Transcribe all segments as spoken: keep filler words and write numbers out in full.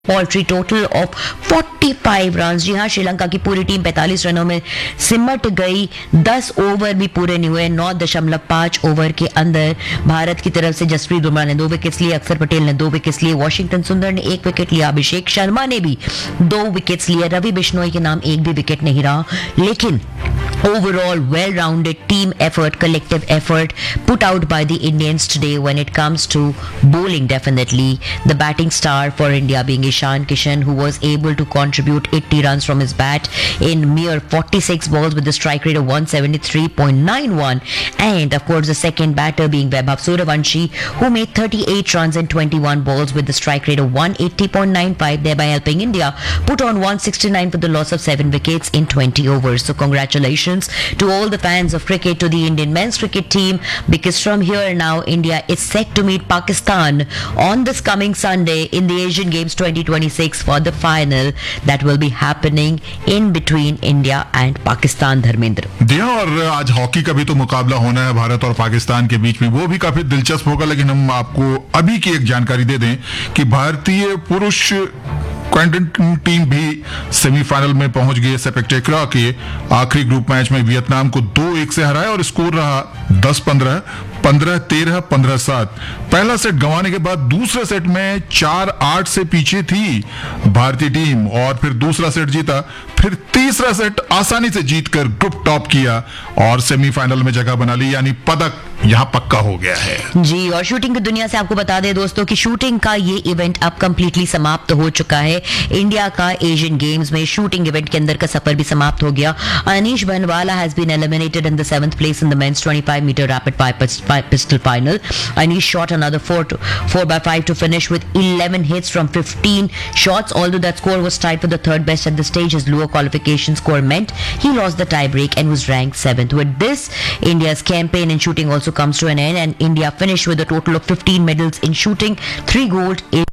Poultry total of पैंतालीस run. जी हाँ, श्रीलंका की पूरी टीम पैंतालीस रनों में सिमट गई। दस ओवर भी पूरे नहीं हुए। नौ दशमलव पांच ओवर के अंदर भारत की तरफ से जसप्रीत बुमराह ने दो विकेट्स लिए, अक्षर पटेल ने दो विकेट्स लिए, वॉशिंगटन सुंदर ने एक विकेट लिया, अभिषेक शर्मा ने भी दो विकेट्स लिए, रवि बिश्नोई के नाम एक भी विकेट नहीं रहा। लेकिन overall well-rounded team effort, collective effort put out by the Indians today when it comes to bowling. Definitely the batting star for India being Ishan Kishan, who was able to contribute eighty runs from his bat in mere forty-six balls with a strike rate of one seventy-three point nine one, and of course the second batter being Vaibhav Sooryavanshi, who made thirty-eight runs in twenty-one balls with the strike rate of one eighty point nine five, thereby helping India put on one sixty-nine for the loss of seven wickets in twenty overs. So congratulations to all the fans of cricket, to the Indian men's cricket team, because from here now India is set to meet Pakistan on this coming Sunday in the Asian Games twenty twenty-six for the final that will be happening in between India and Pakistan. Dharmendra दिया, और आज hockey का भी तो मुकाबला होना है भारत और पाकिस्तान के बीच में, वो भी काफी दिलचस्प होगा। लेकिन हम आपको अभी की एक जानकारी दे दें कि भारतीय पुरुष क्वाड्रंटल टीम भी सेमीफाइनल में पहुंच गई है। सेपेक्टेक्रा के आखिरी ग्रुप मैच में वियतनाम को दो एक से हराया और स्कोर रहा दस पंद्रह, पंद्रह तेरह, पंद्रह सात। पहला सेट गंवाने के बाद दूसरे सेट में चार आठ से पीछे थी भारतीय टीम और फिर दूसरा सेट जीता, फिर तीसरा सेट आसानी से जीतकर ग्रुप टॉप किया और सेमीफाइनल में जगह बना ली, यानी पदक यहां पक्का हो गया है। जी, और शूटिंग की दुनिया से आपको बता दें दोस्तों कि शूटिंग का ये इवेंट अब कंप्लीटली समाप्त हो चुका है। इंडिया का एशियन गेम्स में शूटिंग इवेंट के अंदर का सफर भी समाप्त हो गया। अनीश बनवाला has been eliminated in the seventh place in the mains twenty-five meter rapid five pistol final. Anish shot another four to four by five to finish with eleven hits from fifteen shots. Although that score was tied for the third best at the stage, his lower qualification score meant he lost the tie break and was ranked seventh. With this, India's campaign in shooting also comes to an end, and India finished with a total of fifteen medals in shooting, three gold, eight.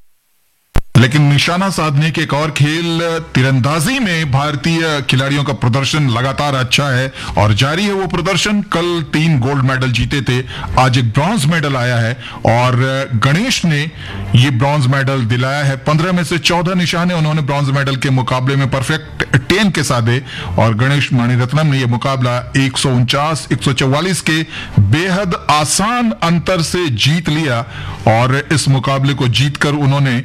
लेकिन निशाना साधने के एक और खेल तीरंदाजी में भारतीय खिलाड़ियों का प्रदर्शन लगातार अच्छा है और जारी है वो प्रदर्शन। कल तीन गोल्ड मेडल जीते थे, आज एक ब्रॉन्ज मेडल आया है और गणेश ने ये ब्रॉन्ज मेडल दिलाया है। पंद्रह में से चौदह निशाने उन्होंने ब्रॉन्ज मेडल के मुकाबले में परफेक्ट टेन के साधे और गणेश मणिरत्नम ने यह मुकाबला एक सौ उनचास एक सौ चौवालीस के बेहद आसान अंतर से जीत लिया और इस मुकाबले को जीतकर उन्होंने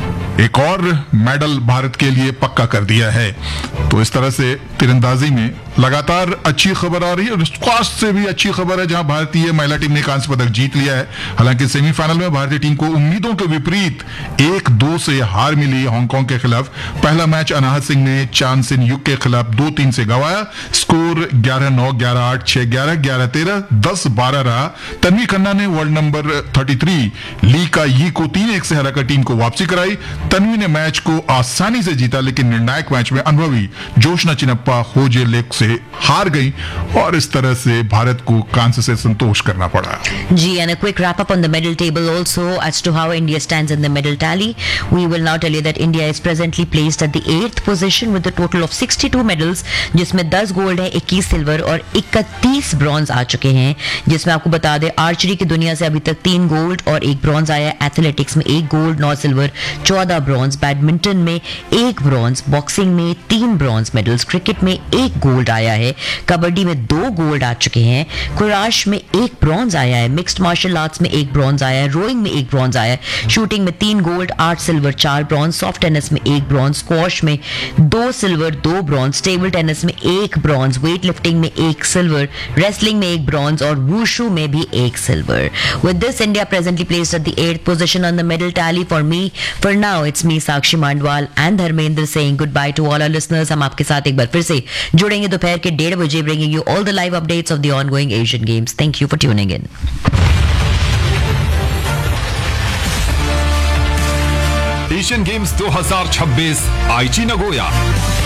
एक और मेडल भारत के लिए पक्का कर दिया है। तो इस तरह से तीरंदाजी में लगातार अच्छी खबर आ रही है और स्क्वाश से भी अच्छी खबर है, जहां भारतीय महिला टीम ने कांस्य पदक जीत लिया है। हालांकि सेमीफाइनल में भारतीय टीम को उम्मीदों के विपरीत एक दो से हार मिली हांगकांग के खिलाफ। पहला मैच अनाहत सिंह ने चांद सिन युग के खिलाफ दो तीन से गंवाया। स्कोर ग्यारह नौ, ग्यारह आठ, छह ग्यारह, ग्यारह तेरह, दस बारह रहा। तन्वी खन्ना ने वर्ल्ड नंबर तैंतीस ली का यी को तीन एक से हराकर टीम को वापसी कराई। तन्वी ने मैच को आसानी से जीता, लेकिन निर्णायक मैच में अनुभवी जोशना चिनप्पा होजे लेक से हार गई और इस तरह से भारत को कांस्य से संतोष करना पड़ा। जी, and a quick wrap up on the medal table also as to how India stands in the medal tally. We will now tell you that India is presently placed at the eighth position with a total of sixty-two medals, जिसमें दस gold है, इक्कीस silver और इकतीस bronze आ चुके हैं। जिसमें आपको बता दें आर्चरी की दुनिया से अभी तक तीन गोल्ड और एक ब्रॉन्ज आया, एथलेटिक्स में एक गोल्ड, नौ सिल्वर, चौदह ब्रॉन्ज, बैडमिंटन में एक ब्रॉन्ज, बॉक्सिंग में तीन ब्रॉन्ज मेडल्स, क्रिकेट में एक गोल्ड आया है, कबड्डी में दो गोल्ड आ चुके हैं, कुराश में एक ब्रॉन्ज आया है, मिक्स्ड मार्शल आर्ट्स में एक ब्रॉन्ज आया है, रोइंग में एक ब्रॉन्ज आया है, शूटिंग में तीन गोल्ड, आठ सिल्वर, चार ब्रॉन्ज, सॉफ्ट टेनिस में एक ब्रॉन्ज, स्क्वॉश में दो सिल्वर, दो ब्रॉन्ज, टेबल टेनिस में एक ब्रॉन्ज, वेट लिफ्टिंग में एक सिल्वर, रेसलिंग में एक ब्रॉन्ज और वुशु में भी एक silver. With this India presently placed at the eighth position on the medal tally. For me for now it's me Sakshi मांडवाल and Dharmendra saying good by two all our listeners. हम आपके साथ एक बार फिर से जुड़ेंगे दोपहर के डेढ़ बजे, bringing you all the live updates of the ongoing Asian Games. Thank you for tuning in. Asian games दो हज़ार छब्बीस आईची नगोया।